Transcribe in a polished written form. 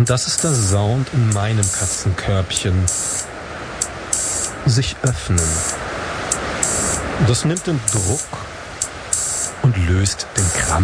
Das ist der Sound in meinem Katzenkörbchen. Sich öffnen. Das nimmt den Druck und löst den Krampf.